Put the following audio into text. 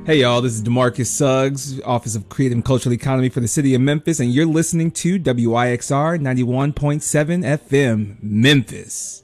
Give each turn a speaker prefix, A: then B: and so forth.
A: Hey y'all, this is DeMarcus Suggs, Office of Creative and Cultural Economy for the City of Memphis, and you're listening to WIXR 91.7 FM, Memphis.